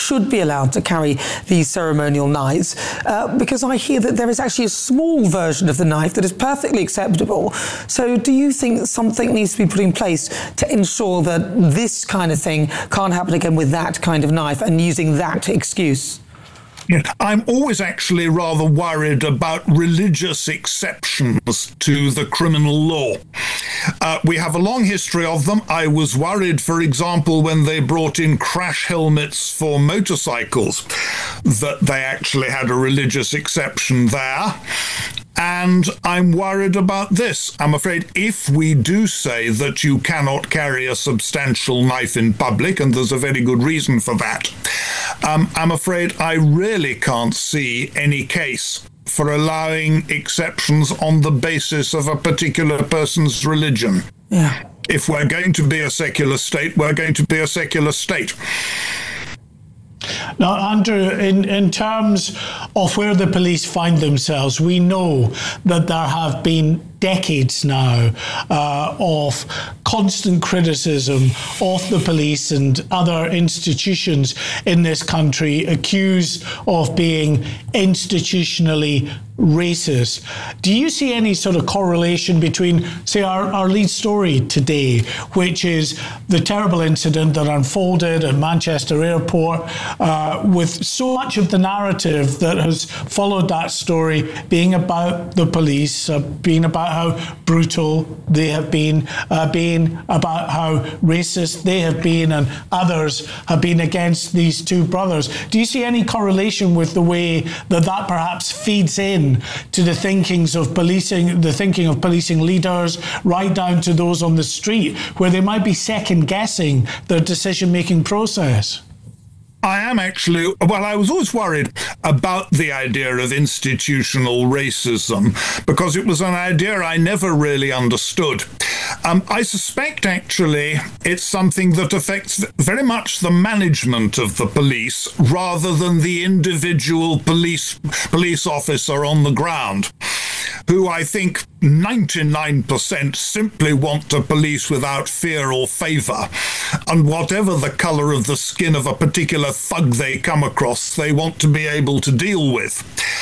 should be allowed to carry these ceremonial knives, because I hear that there is actually a small version of the knife that is perfectly acceptable. So do you think something needs to be put in place to ensure that this kind of thing can't happen again with that kind of knife and using that excuse? Yeah, I'm always actually rather worried about religious exceptions to the criminal law. We have a long history of them. I was worried, for example, when they brought in crash helmets for motorcycles, that they actually had a religious exception there. And I'm worried about this. I'm afraid if we do say that you cannot carry a substantial knife in public, and there's a very good reason for that, I'm afraid I really can't see any case for allowing exceptions on the basis of a particular person's religion. Yeah. If we're going to be a secular state, we're going to be a secular state. Now, Andrew, in terms of where the police find themselves, we know that there have been decades now of constant criticism of the police and other institutions in this country accused of being institutionally racist. Do you see any sort of correlation between, say, our lead story today, which is the terrible incident that unfolded at Manchester Airport, with so much of the narrative that has followed that story being about the police, being about how brutal they have been, being about how racist they have been, and others have been against these two brothers? Do you see any correlation with the way that perhaps feeds in to the thinking of policing leaders, right down to those on the street, where they might be second guessing their decision-making process? I am actually, I was always worried about the idea of institutional racism because it was an idea I never really understood. I suspect actually it's something that affects very much the management of the police rather than the individual police officer on the ground, who I think 99% simply want to police without fear or favour. And whatever the colour of the skin of a particular thug they come across, they want to be able to deal with.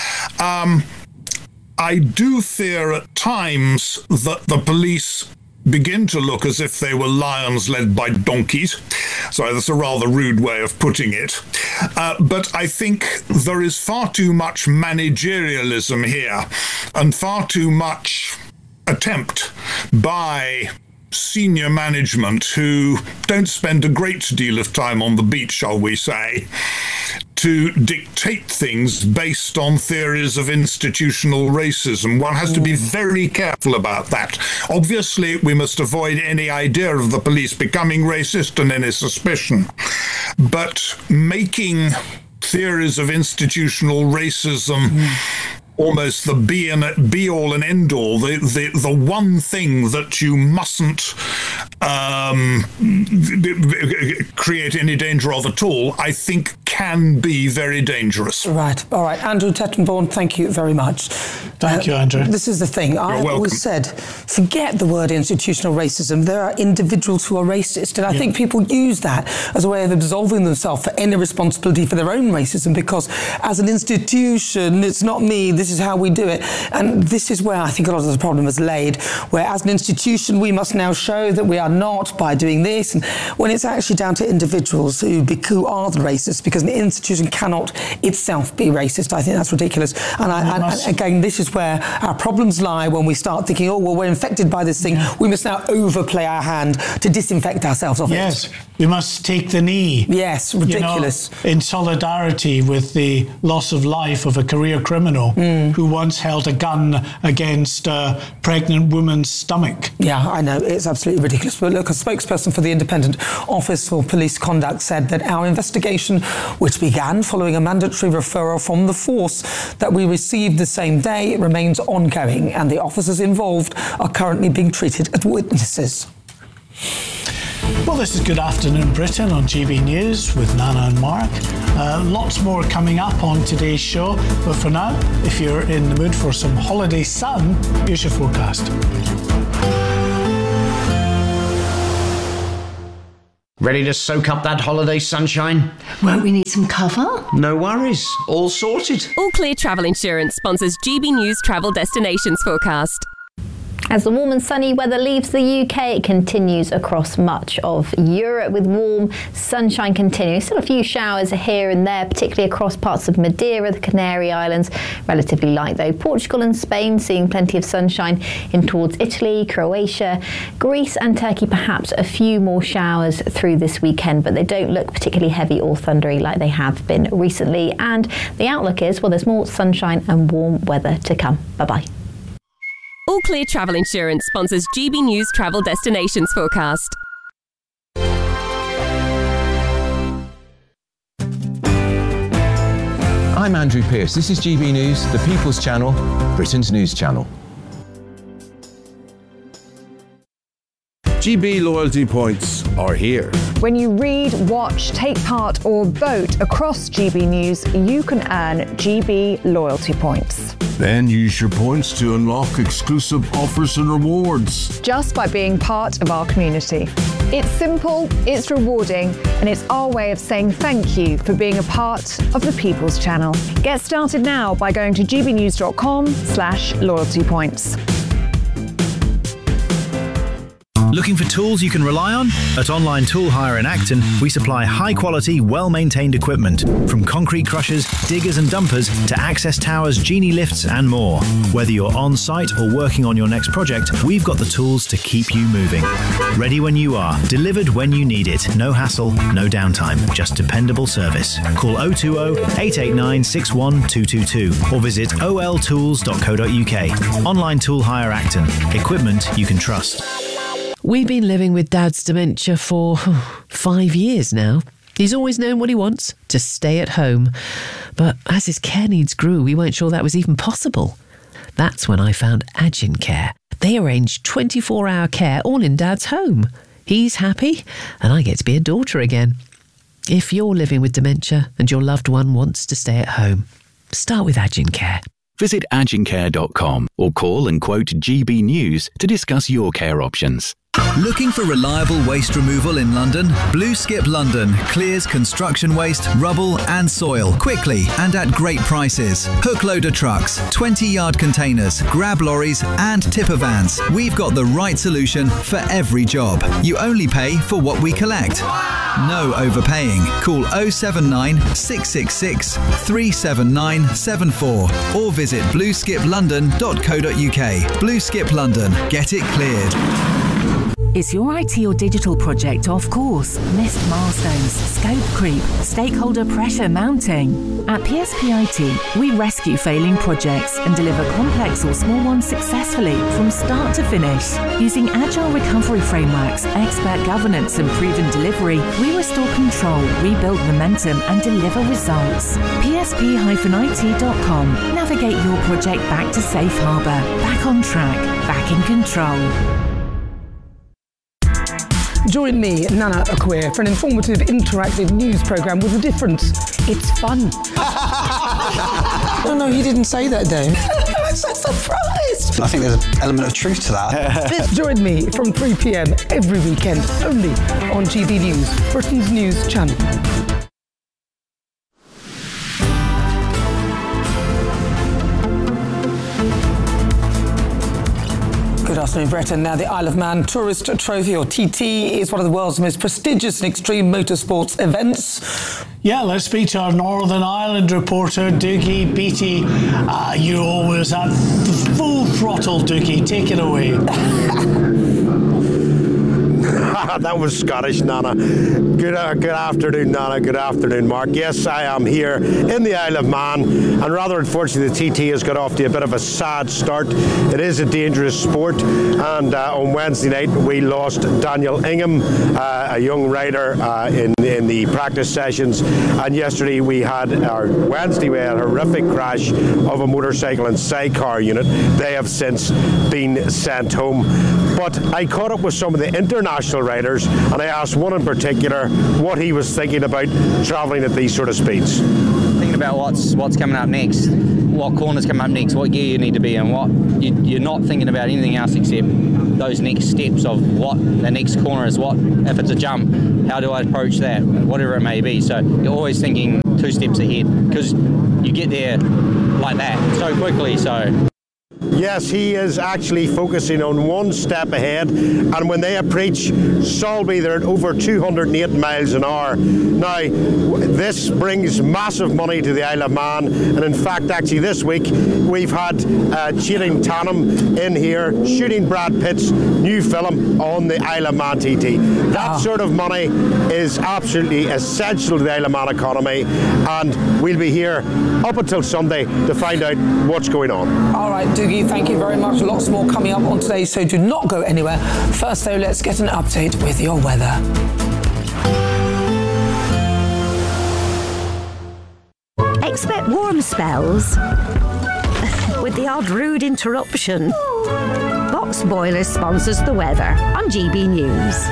I do fear at times that the police begin to look as if they were lions led by donkeys. Sorry, that's a rather rude way of putting it. But I think there is far too much managerialism here and far too much attempt by senior management who don't spend a great deal of time on the beat, shall we say, to dictate things based on theories of institutional racism. One has to be very careful about that. Obviously, we must avoid any idea of the police becoming racist and any suspicion. But making theories of institutional racism almost the be all and end all, the one thing that you mustn't create any danger of at all, I think can be very dangerous. Right. All right. Andrew Tettenborn, thank you very much. Thank you, Andrew. This is the thing. I've always said, forget the word institutional racism. There are individuals who are racist, and I think people use that as a way of absolving themselves for any responsibility for their own racism, because as an institution, it's not me, this is how we do it. And this is where I think a lot of the problem is laid, where as an institution, we must now show that we are not by doing this, and when it's actually down to individuals who are the racists, because an institution cannot itself be racist. I think that's ridiculous. And again, this is where our problems lie when we start thinking, oh, well, we're infected by this thing. We must now overplay our hand to disinfect ourselves of it. Yes, we must take the knee. Yes, ridiculous. In solidarity with the loss of life of a career criminal who once held a gun against a pregnant woman's stomach. Yeah, I know, it's absolutely ridiculous. But look, a spokesperson for the Independent Office for Police Conduct said that our investigation, which began following a mandatory referral from the force that we received the same day, remains ongoing, and the officers involved are currently being treated as witnesses. Well, this is Good Afternoon Britain on GB News with Nana and Mark. Lots more coming up on today's show, but for now, if you're in the mood for some holiday sun, here's your forecast. Ready to soak up that holiday sunshine? Won't we need some cover? No worries. All sorted. All Clear Travel Insurance sponsors GB News Travel Destinations Forecast. As the warm and sunny weather leaves the UK, it continues across much of Europe with warm sunshine continuing. Still a few showers here and there, particularly across parts of Madeira, the Canary Islands. Relatively light though. Portugal and Spain seeing plenty of sunshine in towards Italy, Croatia, Greece and Turkey. Perhaps a few more showers through this weekend, but they don't look particularly heavy or thundery like they have been recently. And the outlook is, well, there's more sunshine and warm weather to come. Bye-bye. All Clear Travel Insurance sponsors GB News Travel Destinations Forecast. I'm Andrew Pearce. This is GB News, the People's Channel, Britain's news channel. GB loyalty points are here. When you read, watch, take part or vote across GB News, you can earn GB loyalty points. Then use your points to unlock exclusive offers and rewards. Just by being part of our community. It's simple, it's rewarding, and it's our way of saying thank you for being a part of the People's Channel. Get started now by going to gbnews.com/loyalty points. Looking for tools you can rely on? At Online Tool Hire in Acton, we supply high-quality, well-maintained equipment, from concrete crushers, diggers and dumpers to access towers, genie lifts and more. Whether you're on-site or working on your next project, we've got the tools to keep you moving. Ready when you are, delivered when you need it. No hassle, no downtime, just dependable service. Call 020-889-61222 or visit oltools.co.uk. Online Tool Hire Acton. Equipment you can trust. We've been living with Dad's dementia for 5 years now. He's always known what he wants, to stay at home. But as his care needs grew, we weren't sure that was even possible. That's when I found Agin Care. They arrange 24-hour care all in Dad's home. He's happy, and I get to be a daughter again. If you're living with dementia and your loved one wants to stay at home, start with Agin Care. Visit agincare.com or call and quote GB News to discuss your care options. Looking for reliable waste removal in London? Blue Skip London clears construction waste, rubble and soil quickly and at great prices. Hook loader trucks, 20-yard containers, grab lorries and tipper vans. We've got the right solution for every job. You only pay for what we collect. No overpaying. Call 079 666 37974 or visit blueskiplondon.co.uk. Blue Skip London. Get it cleared. Is your IT or digital project off course? Missed milestones, scope creep, stakeholder pressure mounting? At PSP IT, we rescue failing projects and deliver complex or small ones successfully from start to finish. Using agile recovery frameworks, expert governance and proven delivery, we restore control, rebuild momentum and deliver results. PSP-IT.com. Navigate your project back to safe harbour, back on track, back in control. Join me, Nana Akua, for an informative, interactive news programme with a difference. It's fun. No, he didn't say that, Dave. I'm so surprised. I think there's an element of truth to that. Join me from 3 p.m. every weekend, only on GB News, Britain's news channel. Good afternoon, Britain. Now, the Isle of Man Tourist Trophy, or TT, is one of the world's most prestigious and extreme motorsports events. Yeah, let's speak to our Northern Ireland reporter, Doogie Beattie. You're always at full throttle, Doogie. Take it away. That was Scottish, Nana. Good afternoon, Nana. Good afternoon, Mark. Yes, I am here in the Isle of Man, and rather unfortunately the TT has got off to a bit of a sad start. It is a dangerous sport, and on Wednesday night we lost Daniel Ingham, a young rider in the practice sessions, and yesterday we had a horrific crash of a motorcycle and sidecar unit. They have since been sent home. But I caught up with some of the international riders, and I asked one in particular what he was thinking about travelling at these sort of speeds. Thinking about what's coming up next, what corners coming up next, what gear you need to be in, you're not thinking about anything else except those next steps of what the next corner is, what if it's a jump, how do I approach that, whatever it may be. So you're always thinking 2 steps ahead because you get there like that so quickly. So yes, he is actually focusing on 1 step ahead, and when they approach Solby, they're at over 208 miles an hour. Now, this brings massive money to the Isle of Man, and in fact, actually this week, we've had Channing Tatum in here shooting Brad Pitt's new film on the Isle of Man TT. That sort of money is absolutely essential to the Isle of Man economy, and we'll be here up until Sunday to find out what's going on. All right, Dougie, thank you very much. Lots more coming up on today, so do not go anywhere. First, though, let's get an update with your weather. Expect warm spells with the odd rude interruption. Box Boilers sponsors the weather on GB News.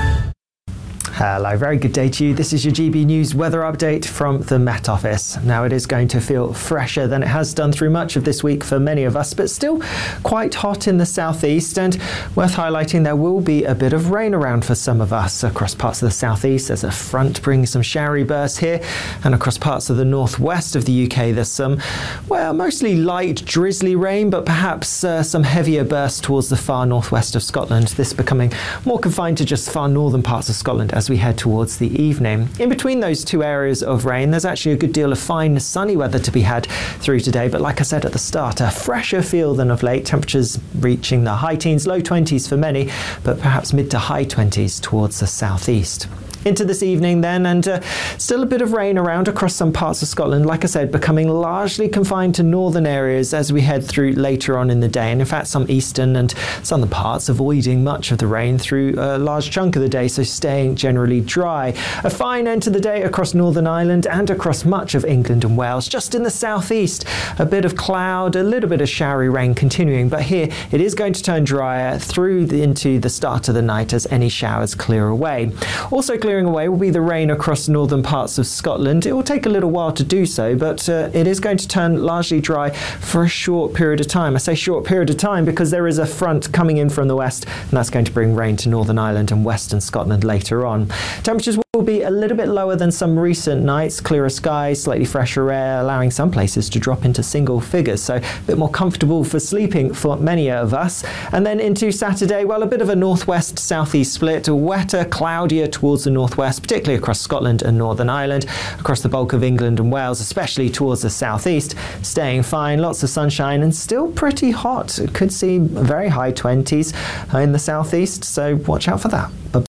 Hello, very good day to you. This is your GB News weather update from the Met Office. Now, it is going to feel fresher than it has done through much of this week for many of us, but still quite hot in the southeast, and worth highlighting there will be a bit of rain around for some of us across parts of the southeast. There's a front bringing some showery bursts here, and across parts of the northwest of the UK there's some, well, mostly light drizzly rain, but perhaps some heavier bursts towards the far northwest of Scotland. This becoming more confined to just far northern parts of Scotland as we head towards the evening. In between those 2 areas of rain, there's actually a good deal of fine sunny weather to be had through today, but like I said at the start, a fresher feel than of late, temperatures reaching the high teens, low 20s for many, but perhaps mid to high 20s towards the southeast. Into this evening then, and still a bit of rain around across some parts of Scotland, like I said, becoming largely confined to northern areas as we head through later on in the day, and in fact some eastern and southern parts avoiding much of the rain through a large chunk of the day, so staying generally dry. A fine end to the day across Northern Ireland and across much of England and Wales. Just in the southeast, a bit of cloud, a little bit of showery rain continuing, but here it is going to turn drier through into the start of the night as any showers clear away. Also clearing away will be the rain across northern parts of Scotland. It will take a little while to do so, but it is going to turn largely dry for a short period of time. I say short period of time because there is a front coming in from the west, and that's going to bring rain to Northern Ireland and western Scotland later on. Temperatures will be a little bit lower than some recent nights, clearer skies, slightly fresher air, allowing some places to drop into single figures, so a bit more comfortable for sleeping for many of us. And then into Saturday, well, a bit of a northwest southeast split, wetter, cloudier towards the northwest, particularly across Scotland and Northern Ireland, across the bulk of England and Wales, especially towards the southeast, staying fine, lots of sunshine and still pretty hot. Could see very high 20s in the southeast, so watch out for that.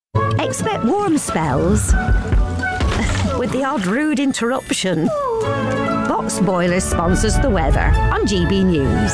Expect warm spells with the odd rude interruption. Box Boilers sponsors the weather on GB News.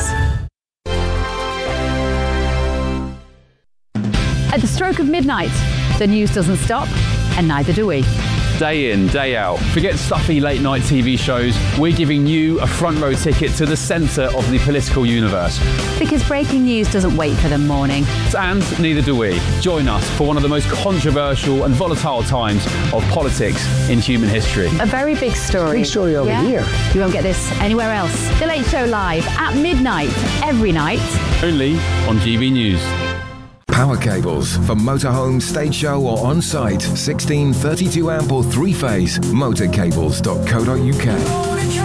At the stroke of midnight, the news doesn't stop, and neither do we. Day in, day out. Forget stuffy late night TV shows. We're giving you a front row ticket to the centre of the political universe. Because breaking news doesn't wait for the morning. And neither do we. Join us for one of the most controversial and volatile times of politics in human history. A very big story. Big story over here. You won't get this anywhere else. The Late Show live at midnight, every night. Only on GB News. Power cables for motorhome, stage show or on-site. 16, 32 amp or 3-phase. Motorcables.co.uk.